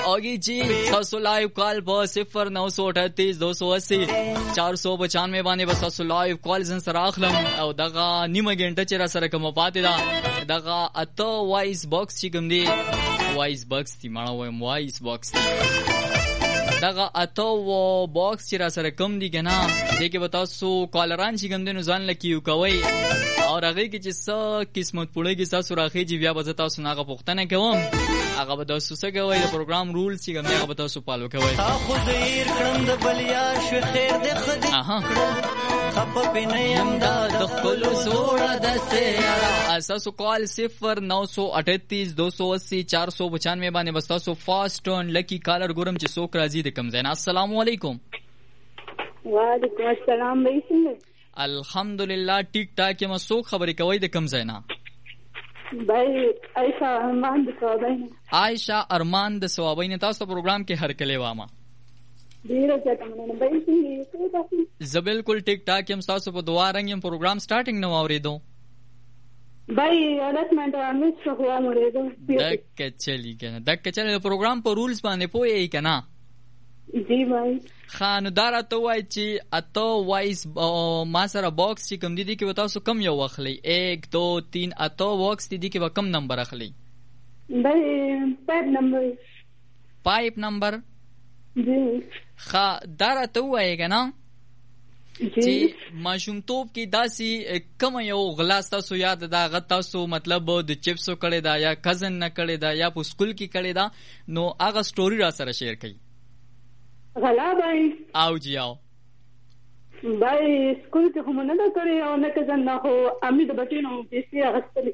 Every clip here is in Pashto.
ओगी जी 600 live call पर 0938 495 باندې بس 600 live call زن سره اخلم او دغه نیمه غنټه چې را سره کوم پاتې ده دغه اته وایس باکس چې کوم دی وایس باکس دی مړه وایم وایس باکس دغه اته و باکس چې را سره کوم دی کنه دغه به تاسو کالران چې کوم دی نو ځان لکیو کوي او هغه کې چې څه قسمت پوړېږي تاسو راخې چې بیا به تاسو ناغه پوښتنه کوم هغه به تاسو څه کوي د پروګرام رولز چې کوم هغه به تاسو فالو کوي خو زیر کړم د بلیا شو خیر د خدي خپ پینې امداد د خپل زوړه د سیاره اساسو کال 0938 280 495 باندې بس تاسو فاست اون لکی کالر ګورم چې څوک راځي د کم زین. السلام علیکم. وعلیکم السلام. ویسنه الحمدلله ټیک ټاک یم. څوک خبرې کوي د کم زینا؟ بای عائشہ ارمان د ثوابین. عائشہ ارمان د ثوابین. تاسو پروګرام کې هر کله وامه ډیره ځکه مننه. بای څنګه زه بالکل ټیک ټاک یم. تاسو په دعا رنګ یم. پروګرام سٹارټینګ نو اوریدو بای رسمنت امس خو اوریدو دک چلی کنه دک چلی پروګرام په رولز باندې پوهی کنه. جی بای خاندار ته وای چې اته وایس ما سره باکس چې کوم دي کې تاسو کم یو واخلي 1 2 3 اته باکس دي کې کم نمبر اخلي؟ بای 5 نمبر. 5 نمبر جی خاندار ته وای کنه چې ماشومتوب کې داسي کم یو غلاس تاسو یاد دا غ تاسو مطلب د چپسو کړي دا یا کزن نه کړي دا یا په سکول کې کړي دا نو هغه سټوري را سره شیر کړئ. غلا بای او جی او بای سکول کې هم نه کړی او نه کزن نه هو امي د بټینو پیسې اغستلې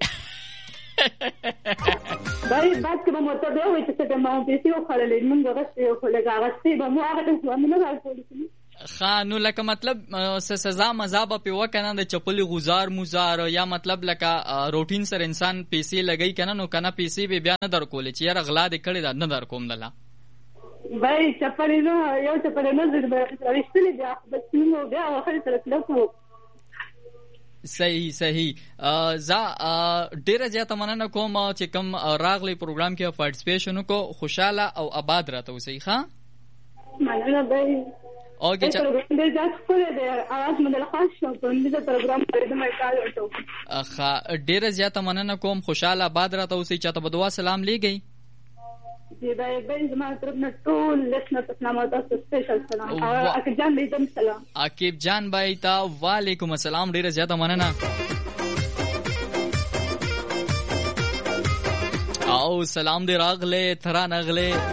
بای بعد کې مو ته دوی چې څه ما پیسې وخړلې موږ غستې او لګاغستې به مو هغه څه نه راځي خانو لکه مطلب سزا مزاب په وکنه د چپلی غزار مزار یا مطلب لکه روټین سره انسان پیسې لګی کنه نو کنه پیسې به بیا نه در کولې چې یاره غلا دې کړی دا نه در کوم دلا بای چپلی نو یو چپلی نه زړه به رښتینی بیا بس نو بیا وخت سره کلکو. صحیح صحیح. زه ډیره زیاته مننه کوم چې کوم راغلی پروګرام کې پارټیسپیشن وکړو. خوشاله او آباد راته اوسئ. ښه مننه بای. اوکے پروګرام دې ځات کولې دې اواز مدل خاص شو په دې پروګرام کې د مې کال وټو. اخا ډیره زیاته مننه کوم. خوشاله آباد راته اوسئ. چاته په دعا سلام لېږئ. جی بای بای زما طرفنا ټول لسنه تسلام تاسو سپیشل سلام. عقیب جان دې دم سلام. عقیب جان بای تا وعلیکم السلام. ډیره زیاته مننه. او سلام دې راغله ترا نغله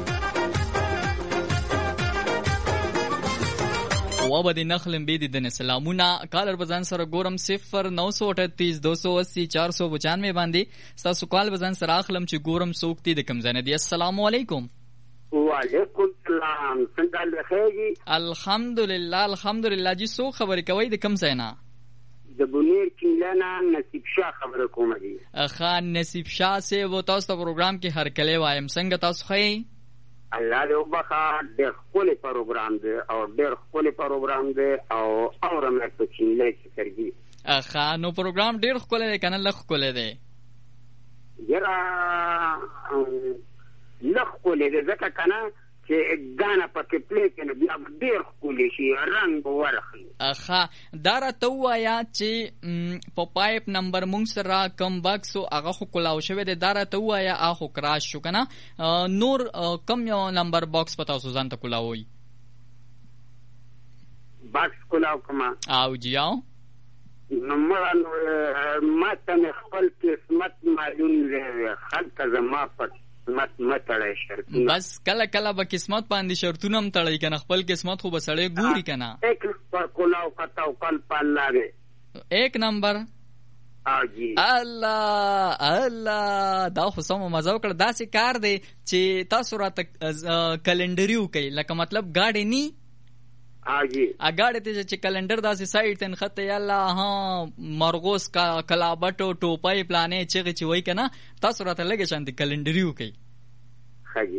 وابد نخلم بيدي دن سلامونه. کالر بزن سره ګورم 0938 280 495 باندې تاسو کال بزن سره اخلم چې ګورم څوک دې د کم ځنه دي. السلام علیکم. وعلیکم السلام. څنګه لخیږي؟ الحمدلله الحمدلله. جی سو خبرې کوي د کم ځای نه؟ د بونیر کینلانا نصیب شاه خبره کوم دي. خان نصیب شاه سے وہ تاسو ته پروګرام کې هر کله وایم. څنګه تاسو خې؟ الله دې وبخا. ډېر خپل پروګرام دی او ډېر خپل پروګرام دی او اورم ته چینلې چې کوي. اخا نو پروګرام ډېر خپل دی کنه لخ کول دی؟ یرا لخ کول دی ځکه کنه چې غانا پکې پلی کنه بیا ډېر خپل شي رنگ ورخي. اخا دارا تو وایا چې په پایپ نمبر مونږ سره کم باکس او هغه خو کلاو شوی دی. دارا تو وایا اخو کراش شو کنه نور کم یو نمبر باکس پتا سو ځان ته کلاوي باکس کلاو کما او جیاو نو ما ته خپل قسمت معلوم دی. خلک زما پک متړای شرطونه بس کله کله به قسمت باندې شرطونه هم تړای کنه. خپل قسمت خو بسړې ګوري کنه. ایک پر کولاو کتاو کل پالا دی 1 نمبر. اجي الله الله دا خو سم مزه وکړه. داسې کار دی چې تاسو راته کلندریو کوي لکه مطلب گاډي ني اجي اګاډه ته چې کلندر داسې سایت تن خط یالا ها مرغوس کا کلابټو ټوپای پلانې چې وای کنه تاسو راته لګی شانتي کلندریو کوي. خاجي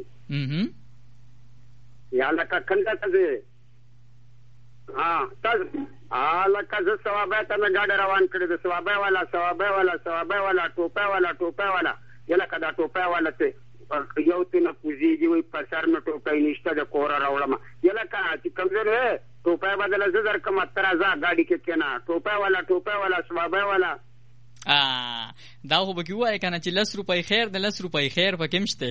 یالا کا کنده ته ها تاسو لکه زه ثوابه ته گاډه روان کړی د ثوابه والا ټوپه والا یالا کا دا ټوپه والا ته یو تنه کوزیږي وي په سر نه ټوپۍ نشته د کوره راوړم یله کا چې کمزورې ټوپۍ بدل زه درکم تر ازا گاډي کې کېنا ټوپۍ والا سبابه والا دا خو به کې وای کنه چې 10 روپۍ خیر د 10 روپۍ خیر پکې مشته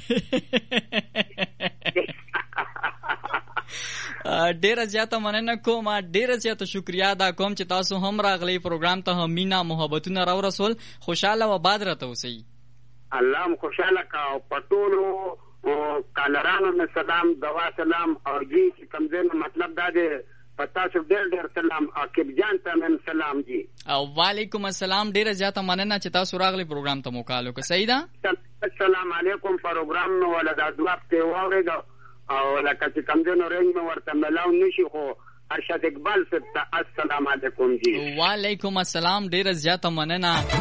ډیره زیاته مننه کوم ډیره زیاته شکریا دا کوم چې تاسو هم راغلی پروګرام ته مینا محبتونه راو رسول خوشاله و باد راته اوسئ الله خوشاله کا پټولو کالرانو نه سلام دوا سلام او جی چې کمزین مطلب دا دی پتا شو ډېر سلام عاقب جان ته من سلام جی او وعلیکم السلام ډیره زیاته مننه چې تاسو راغلی پروګرام ته موکالو که صحیح ده السلام علیکم پروګرام نو ولا دا دوه ته واورید او لکه چې کمزینو رنګ مې ورته ملاو نشي خو ارشد اقبال صاحب السلام علیکم جی وعلیکم السلام ډیره زیاته مننه